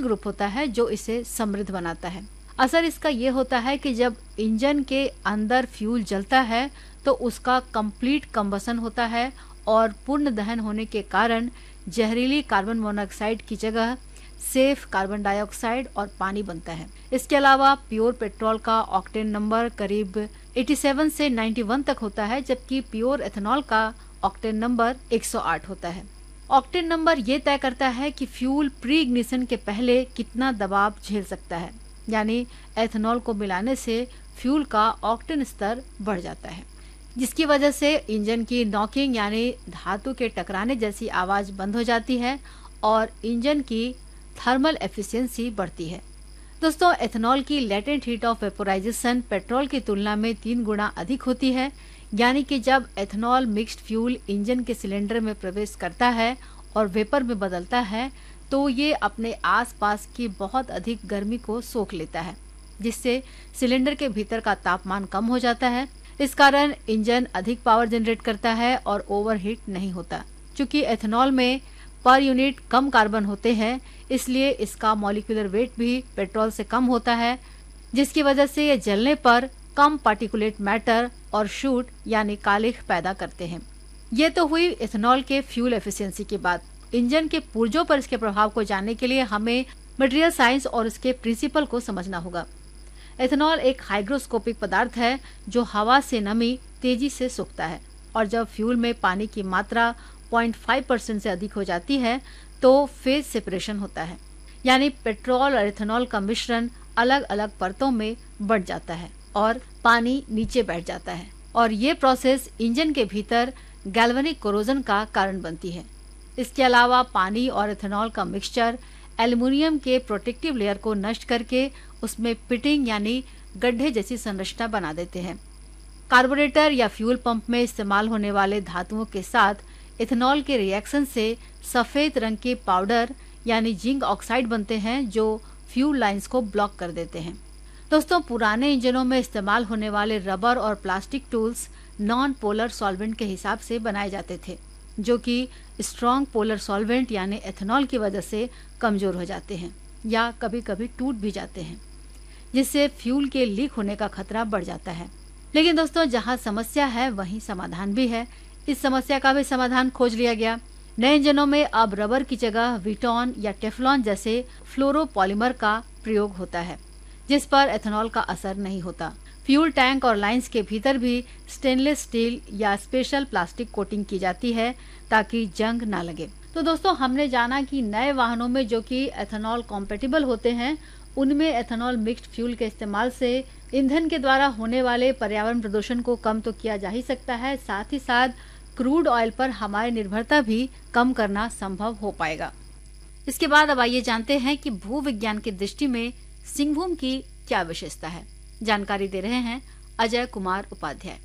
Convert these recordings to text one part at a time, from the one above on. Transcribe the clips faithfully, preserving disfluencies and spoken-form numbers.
Group होता है जो इसे समृद्ध बनाता है। असर इसका ये होता है कि जब इंजन के अंदर फ्यूल जलता है तो उसका कंप्लीट कंबसन होता है और पूर्ण दहन होने के कारण जहरीली कार्बन मोनोऑक्साइड की जगह सेफ कार्बन डाइऑक्साइड और पानी बनता है। इसके अलावा प्योर पेट्रोल का ऑक्टेन नंबर करीब सत्तासी से इक्यानवे तक होता है, जबकि प्योर एथेनॉल का ऑक्टेन नंबर एक सौ आठ होता है। ऑक्टेन नंबर ये तय करता है कि फ्यूल प्री इग्निशन के पहले कितना दबाव झेल सकता है, यानी एथेनॉल को मिलाने से फ्यूल का ऑक्टेन स्तर बढ़ जाता है, जिसकी वजह से इंजन की नॉकिंग यानी धातु के टकराने जैसी आवाज बंद हो जाती है और इंजन की थर्मल एफिशिएंसी बढ़ती है। दोस्तों, एथेनॉल की latent heat of vaporisation petrol की तुलना में तीन गुना अधिक होती है, यानी कि जब एथेनॉल मिक्स्ड फ्यूल इंजन के सिलेंडर में प्रवेश करता है और वेपर में बदलता है तो ये अपने आसपास की बहुत अधिक गर्मी को सोख लेता है, जिससे सिलेंडर के भीतर का तापमान कम हो जाता है। इस कारण इंजन अधिक पावर जनरेट करता है और ओवरहीट नहीं होता। चूंकि एथेनॉल में पर यूनिट कम कार्बन होते हैं, इसलिए इसका मॉलिक्यूलर वेट भी पेट्रोल से कम होता है, जिसकी वजह से ये जलने पर कम पार्टिकुलेट मैटर और शूट यानी कालिख पैदा करते हैं। ये तो हुई एथेनॉल के फ्यूल एफिशिएंसी की बात। इंजन के पुर्जों पर इसके प्रभाव को जानने के लिए हमें मटेरियल साइंस और इसके प्रिंसिपल को समझना होगा। एथेनॉल एक हाइग्रोस्कोपिक पदार्थ है जो हवा से नमी तेजी से सोखता है, और जब फ्यूल में पानी की मात्रा पॉइंट फाइव परसेंट से अधिक हो जाती है तो फेज सेपरेशन होता है, यानी पेट्रोल और एथेनॉल का मिश्रण अलग अलग परतों में बढ़ जाता है और पानी नीचे बैठ जाता है, और ये प्रोसेस इंजन के भीतर गैल्वेनिक कोरोजन का कारण बनती है। इसके अलावा पानी और एथेनॉल का मिक्सचर एल्युमिनियम के प्रोटेक्टिव लेयर को नष्ट करके उसमें पिटिंग यानी गड्ढे जैसी संरचना बना देते हैं। कार्बोरेटर या फ्यूल पंप में इस्तेमाल होने वाले धातुओं के साथ एथेनॉल के रिएक्शन से सफेद रंग के पाउडर यानी जिंक ऑक्साइड बनते हैं जो फ्यूल लाइंस को ब्लॉक कर देते हैं। दोस्तों, पुराने इंजनों में इस्तेमाल होने वाले रबर और plastic tools non polar solvent के हिसाब से बनाए जाते थे, जो कि स्ट्रॉन्ग पोलर सॉल्वेंट यानी एथेनॉल की वजह से कमजोर हो जाते हैं या कभी कभी टूट भी जाते हैं, जिससे फ्यूल के लीक होने का खतरा बढ़ जाता है। लेकिन दोस्तों, जहां समस्या है वहीं समाधान भी है। इस समस्या का भी समाधान खोज लिया गया। नए इंजनों में अब रबर की जगह विटॉन या टेफ्लॉन जैसे फ्लोरोपॉलीमर का प्रयोग होता है, जिस पर एथेनॉल का असर नहीं होता। फ्यूल टैंक और लाइंस के भीतर भी स्टेनलेस स्टील या स्पेशल प्लास्टिक कोटिंग की जाती है ताकि जंग ना लगे। तो दोस्तों, हमने जाना कि नए वाहनों में जो कि एथेनॉल कॉम्पेटिबल होते हैं उनमें एथेनॉल मिक्स्ड फ्यूल के इस्तेमाल से ईंधन के द्वारा होने वाले पर्यावरण प्रदूषण को कम तो किया जा ही सकता है, साथ ही साथ क्रूड ऑयल पर हमारी निर्भरता भी कम करना संभव हो पाएगा। इसके बाद अब आइए जानते हैं कि भूविज्ञान की दृष्टि में सिंहभूम की क्या विशेषता है। जानकारी दे रहे हैं अजय कुमार उपाध्याय।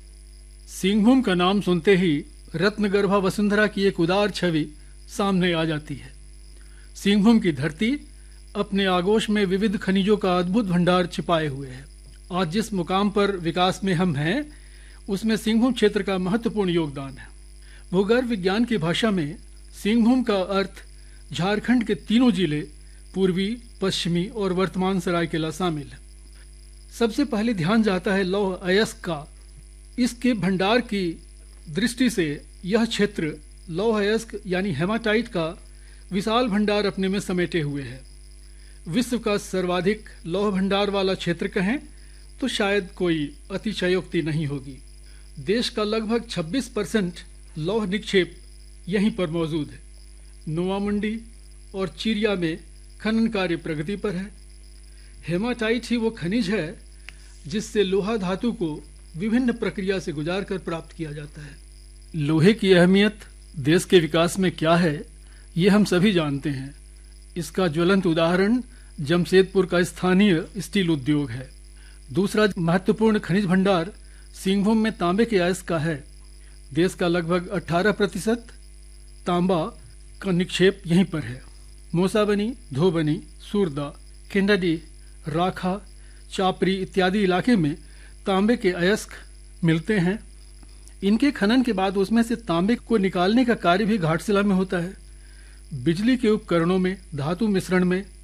सिंहभूम का नाम सुनते ही रत्नगर्भा वसुंधरा की एक उदार छवि सामने आ जाती है। सिंहभूम की धरती अपने आगोश में विविध खनिजों का अद्भुत भंडार छिपाए हुए है। आज जिस मुकाम पर विकास में हम हैं, उसमें सिंहभूम क्षेत्र का महत्वपूर्ण योगदान है। भूगर्भ विज्ञान की भाषा में सिंहभूम का अर्थ झारखंड के तीनों जिले पूर्वी, पश्चिमी और वर्तमान सरायकेला शामिल है। सबसे पहले ध्यान जाता है लौह अयस्क का। इसके भंडार की दृष्टि से यह क्षेत्र लौह अयस्क यानी हेमाटाइट का विशाल भंडार अपने में समेटे हुए है। विश्व का सर्वाधिक लौह भंडार वाला क्षेत्र कहें तो शायद कोई अतिशयोक्ति नहीं होगी। देश का लगभग छब्बीस परसेंट लौह निक्षेप यहीं पर मौजूद है। नोवामुंडी और चिरिया में खनन कार्य प्रगति पर है। हेमाटाइट ही वो खनिज है जिससे लोहा धातु को विभिन्न प्रक्रिया से गुजार कर प्राप्त किया जाता है। लोहे की अहमियत देश के विकास में क्या है, ये हम सभी जानते हैं। इसका ज्वलंत उदाहरण जमशेदपुर का स्थानीय स्टील उद्योग है। दूसरा महत्वपूर्ण खनिज भंडार सिंहभूम में तांबे के अयस्क का है। देश का लगभग अठारह प्रतिशत तांबा का निक्षेप यहीं पर है। मोसाबनी, धोबनी, सूरदा, केंडाडी, राखा, चापरी इत्यादि इलाके में तांबे के अयस्क मिलते हैं। इनके खनन के बाद उसमें से तांबे को निकालने का कार्य भी घाटशिला में होता है। बिजली के उपकरणों में धातु मिश्रण में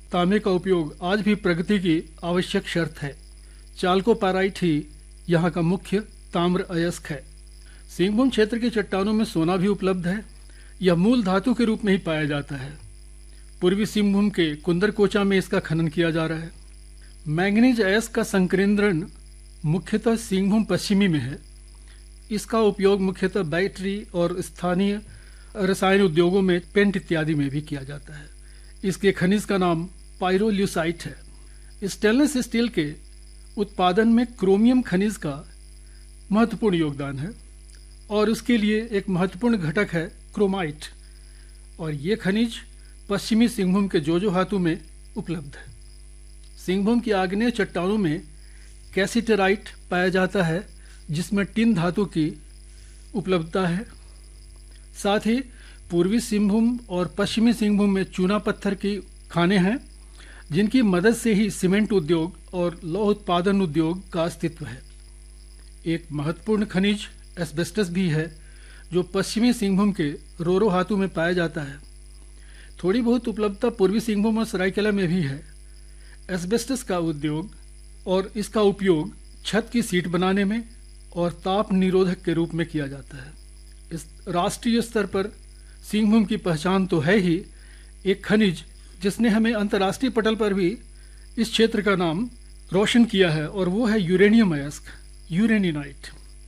तांबे का उपयोग आज भी प्रगति की आवश्यक शर्त है। चाल्कोपाराइट ही यहाँ का मुख्य ताम्र अयस्क है। सिंहभूम क्षेत्र के चट्टानों में सोना भी उपलब्ध है। यह मूल धातु के रूप में ही पाया जाता है। पूर्वी सिंहभूम के कुंदरकोचा में इसका खनन किया जा रहा है। मैंगनीज अयस्क का संकेंद्रण मुख्यतः सिंहभूम पश्चिमी में है। इसका उपयोग मुख्यतः बैटरी और स्थानीय रसायन उद्योगों में पेंट इत्यादि में भी किया जाता है। इसके खनिज का नाम पायरोल्यूसाइट है। स्टेनलेस स्टील के उत्पादन में क्रोमियम खनिज का महत्वपूर्ण योगदान है और उसके लिए एक महत्वपूर्ण घटक है क्रोमाइट, और ये खनिज पश्चिमी सिंहभूम के जोजोहातु में उपलब्ध है। सिंहभूम की आग्नेय चट्टानों में कैसिटराइट पाया जाता है, जिसमें टिन धातु की उपलब्धता है। साथ ही पूर्वी सिंहभूम और पश्चिमी सिंहभूम में चूना पत्थर की खानें हैं, जिनकी मदद से ही सीमेंट उद्योग और लौह उत्पादन उद्योग का अस्तित्व है। एक महत्वपूर्ण खनिज एस्बेस्टस भी है, जो पश्चिमी सिंहभूम के रोरोहातु में पाया जाता है। थोड़ी बहुत उपलब्धता पूर्वी सिंहभूम और सरायकेला में भी है। एस्बेस्टस का उद्योग और इसका उपयोग छत की सीट बनाने में और ताप निरोधक के रूप में किया जाता है। इस राष्ट्रीय स्तर पर सिंहभूम की पहचान तो है ही, एक खनिज जिसने हमें अंतर्राष्ट्रीय पटल पर भी इस क्षेत्र का नाम रोशन किया है, और वो है यूरेनियम अयस्क, यूरेनिनाइट।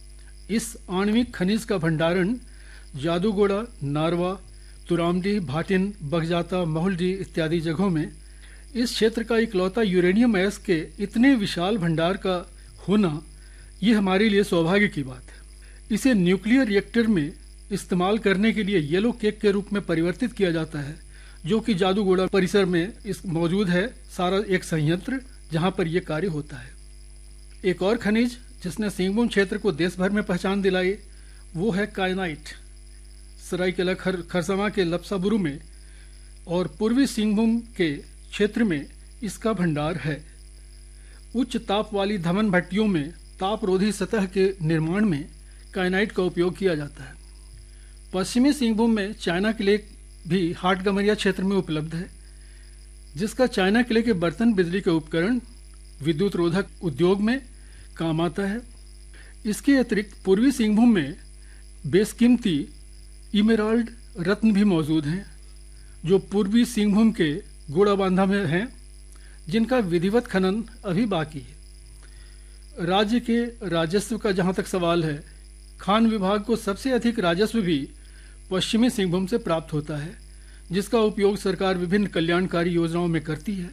इस आणविक खनिज का भंडारण जादूगोड़ा, नारवा, तुरामडी, भाटिन, बगजाता, महुलडी इत्यादि जगहों में। इस क्षेत्र का इकलौता यूरेनियम अयस्क के इतने विशाल भंडार का होना, ये हमारे लिए सौभाग्य की बात है। इसे न्यूक्लियर रिएक्टर में इस्तेमाल करने के लिए येलो केक के रूप में परिवर्तित किया जाता है, जो कि जादूगोड़ा परिसर में इस मौजूद है सारा एक संयंत्र जहां पर यह कार्य होता है। एक और खनिज जिसने सिंहभूम क्षेत्र को देश भर में पहचान दिलाई, वो है कायनाइट। सरायकेला खर खरसावां के लपसाबुरु में और पूर्वी सिंहभूम के क्षेत्र में इसका भंडार है। उच्च ताप वाली धमन भट्टियों में तापरोधी सतह के निर्माण में कायनाइट का उपयोग किया जाता है। पश्चिमी सिंहभूम में चाइना किले भी हाटगमरिया क्षेत्र में उपलब्ध है, जिसका चाइना किले के बर्तन, बिजली के उपकरण, विद्युत रोधक उद्योग में काम आता है। इसके अतिरिक्त पूर्वी सिंहभूम में बेशकीमती इमेराल्ड रत्न भी मौजूद हैं, जो पूर्वी सिंहभूम के गोड़ाबांधा में हैं, जिनका विधिवत खनन अभी बाकी है। राज्य के राजस्व का जहां तक सवाल है, खान विभाग को सबसे अधिक राजस्व भी पश्चिमी सिंहभूम से प्राप्त होता है, जिसका उपयोग सरकार विभिन्न कल्याणकारी योजनाओं में करती है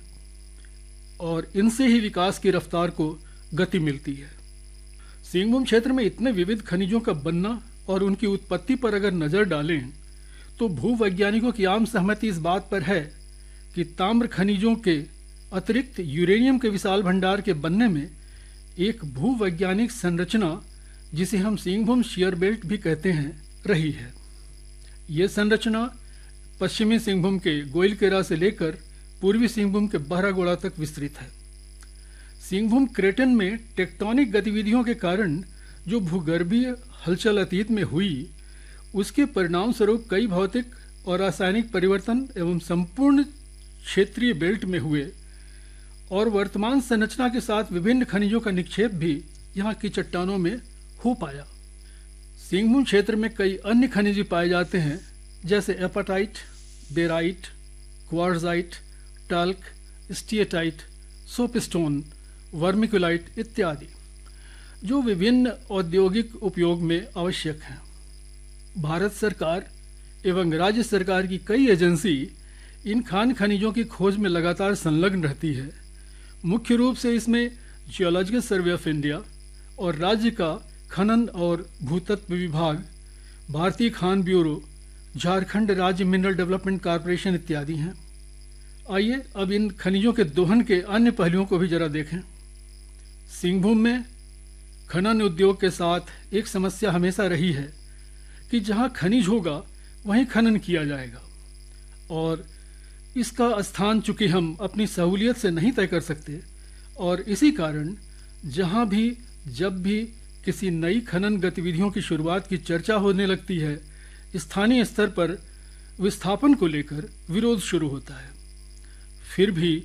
और इनसे ही विकास की रफ्तार को गति मिलती है। सिंहभूम क्षेत्र में इतने विविध खनिजों का बनना और उनकी उत्पत्ति पर अगर नजर डालें तो भूवैज्ञानिकों की आम सहमति इस बात पर है कि ताम्र खनिजों के अतिरिक्त यूरेनियम के विशाल भंडार के बनने में एक भूवैज्ञानिक संरचना, जिसे हम सिंहभूम शेयर बेल्ट भी कहते हैं, रही है। ये संरचना पश्चिमी सिंहभूम के गोइलकेरा से लेकर पूर्वी सिंहभूम के बहरागोड़ा तक विस्तृत है। सिंहभूम क्रेटन में टेक्टोनिक गतिविधियों के कारण जो भूगर्भीय हलचल अतीत में हुई, उसके परिणाम स्वरूप कई भौतिक और रासायनिक परिवर्तन एवं संपूर्ण क्षेत्रीय बेल्ट में हुए और वर्तमान संरचना के साथ विभिन्न खनिजों का निक्षेप भी यहाँ की चट्टानों में हो पाया। सिंहभूम क्षेत्र में कई अन्य खनिज पाए जाते हैं, जैसे एपाटाइट, barite, quartzite, talk, steatite, soapstone, vermiculite इत्यादि, जो विभिन्न औद्योगिक उपयोग में आवश्यक हैं। भारत सरकार एवं राज्य सरकार की कई एजेंसी इन खान खनिजों की खोज में लगातार संलग्न रहती है। मुख्य रूप से इसमें जियोलॉजिकल सर्वे ऑफ इंडिया और राज्य का खनन और भूतत्व विभाग, भारतीय खान ब्यूरो, झारखंड राज्य मिनरल डेवलपमेंट कॉरपोरेशन इत्यादि हैं। आइए अब इन खनिजों के दोहन के अन्य पहलुओं को भी जरा देखें। सिंहभूम में खनन उद्योग के साथ एक समस्या हमेशा रही है कि जहां खनिज होगा वहीं खनन किया जाएगा, और इसका स्थान चूंकि हम अपनी सहूलियत से नहीं तय कर सकते, और इसी कारण जहां भी जब भी किसी नई खनन गतिविधियों की शुरुआत की चर्चा होने लगती है, स्थानीय स्तर पर विस्थापन को लेकर विरोध शुरू होता है। फिर भी